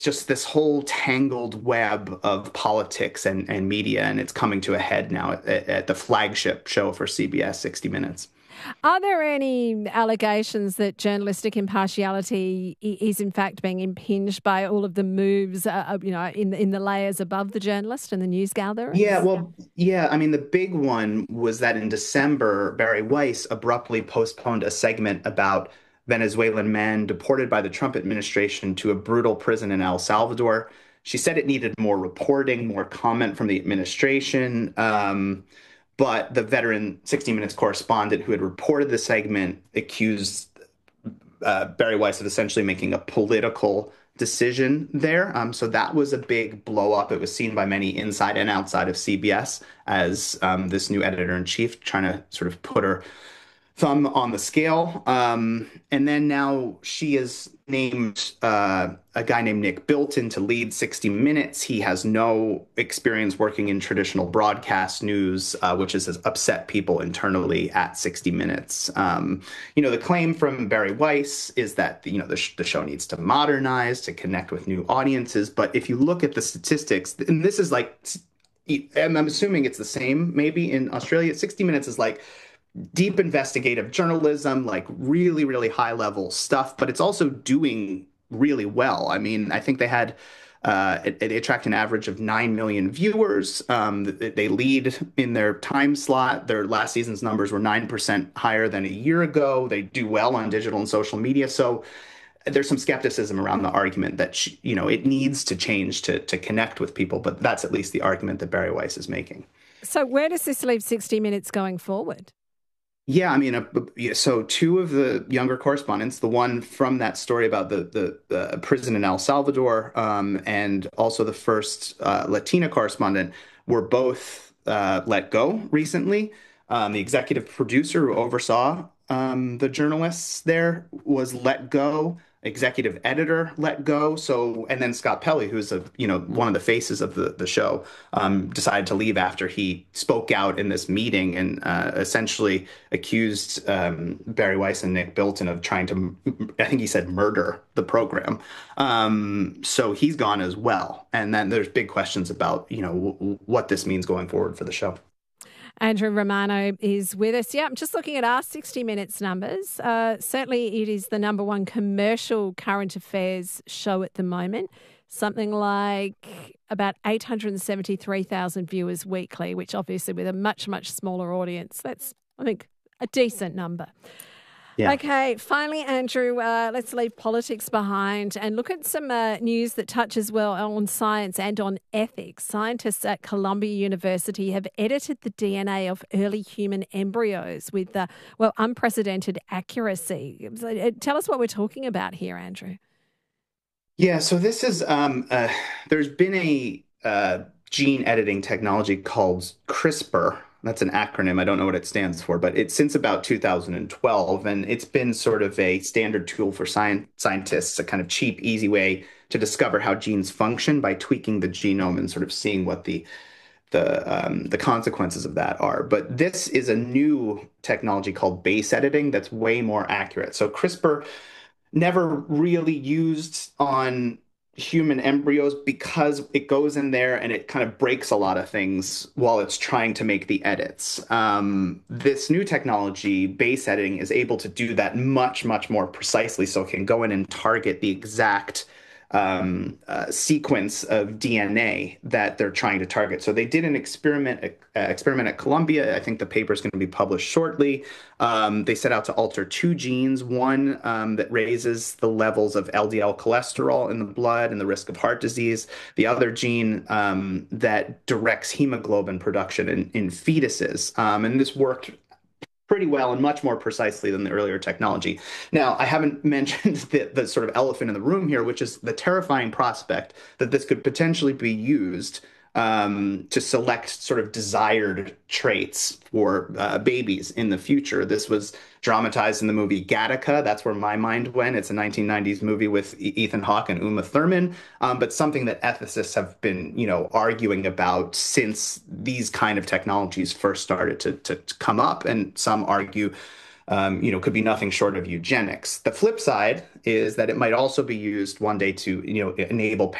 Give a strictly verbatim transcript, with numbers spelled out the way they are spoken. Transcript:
just this whole tangled web of politics and, and media, and it's coming to a head now at, at the flagship show for C B S, sixty minutes. Are there any allegations that journalistic impartiality is in fact being impinged by all of the moves, uh, you know, in in the layers above the journalist and the news gatherers? Yeah, well, yeah, I mean, the big one was that in December, Barry Weiss abruptly postponed a segment about Venezuelan men deported by the Trump administration to a brutal prison in El Salvador. She said it needed more reporting, more comment from the administration. Um, but the veteran sixty Minutes correspondent who had reported the segment accused uh, Barry Weiss of essentially making a political decision there. Um, so that was a big blow up. It was seen by many inside and outside of C B S as um, this new editor in chief trying to sort of put her thumb on the scale. Um, and then now she has named uh, a guy named Nick Bilton to lead sixty Minutes. He has no experience working in traditional broadcast news, uh, which has upset people internally at sixty Minutes. Um, you know, the claim from Barry Weiss is that, you know, the, sh- the show needs to modernize, to connect with new audiences. But if you look at the statistics, and this is like, and I'm assuming it's the same maybe in Australia, sixty Minutes is like deep investigative journalism, like really, really high level stuff, but it's also doing really well. I mean, I think they had, uh, it, they attract an average of nine million viewers. Um, they lead in their time slot. Their last season's numbers were nine percent higher than a year ago. They do well on digital and social media. So there's some skepticism around the argument that, you know, it needs to change to, to connect with people, but that's at least the argument that Barry Weiss is making. So where does this leave sixty Minutes going forward? Yeah, I mean, uh, so two of the younger correspondents, the one from that story about the the uh, prison in El Salvador, um, and also the first uh, Latina correspondent, were both uh, let go recently. Um, the executive producer who oversaw um, the journalists there was let go. Executive editor let go. So, and then Scott Pelley, who's a you know one of the faces of the the show, um, decided to leave after he spoke out in this meeting and uh, essentially accused um, Barry Weiss and Nick Bilton of trying to, I think he said, murder the program. Um, so he's gone as well. And then there's big questions about you know w- what this means going forward for the show. Andrew Romano is with us. Yeah, I'm just looking at our sixty Minutes numbers. Uh, certainly it is the number one commercial current affairs show at the moment. Something like about eight hundred seventy-three thousand viewers weekly, which obviously with a much, much smaller audience, that's, I think, a decent number. Yeah. Okay, finally, Andrew, uh, let's leave politics behind and look at some uh, news that touches well on science and on ethics. Scientists at Columbia University have edited the D N A of early human embryos with, uh, well, unprecedented accuracy. So, tell us what we're talking about here, Andrew. Yeah, so this is, um, uh, there's been a uh, gene editing technology called CRISPR. That's an acronym. I don't know what it stands for, but it's since about two thousand twelve, and it's been sort of a standard tool for science, scientists, a kind of cheap, easy way to discover how genes function by tweaking the genome and sort of seeing what the the um, the consequences of that are. But this is a new technology called base editing that's way more accurate. So CRISPR never really used on human embryos because it goes in there and it kind of breaks a lot of things while it's trying to make the edits. Um, this new technology, base editing, is able to do that much, much more precisely. So it can go in and target the exact um, uh, sequence of D N A that they're trying to target. So they did an experiment, uh, experiment at Columbia. I think the paper is going to be published shortly. Um, they set out to alter two genes, one um, that raises the levels of L D L cholesterol in the blood and the risk of heart disease, the other gene um, that directs hemoglobin production in, in fetuses. Um, and this worked pretty well and much more precisely than the earlier technology. Now, I haven't mentioned the, the sort of elephant in the room here, which is the terrifying prospect that this could potentially be used um, to select sort of desired traits for uh, babies in the future. This was dramatized in the movie Gattaca. That's where my mind went. It's a nineteen nineties movie with Ethan Hawke and Uma Thurman, um, but something that ethicists have been, you know, arguing about since these kind of technologies first started to, to, to come up. And some argue um, you know, could be nothing short of eugenics. The flip side is that it might also be used one day to, you know, enable